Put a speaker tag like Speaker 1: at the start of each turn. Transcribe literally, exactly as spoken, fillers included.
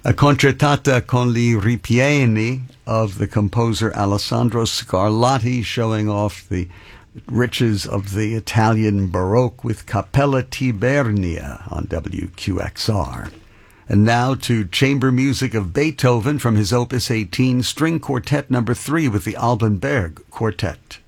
Speaker 1: A concertata con li ripieni of the composer Alessandro Scarlatti, showing off the riches of the Italian Baroque with Cappella Tibernia on W Q X R. And now to chamber music of Beethoven from his Opus eighteen, String Quartet number three with the Alban Berg Quartet.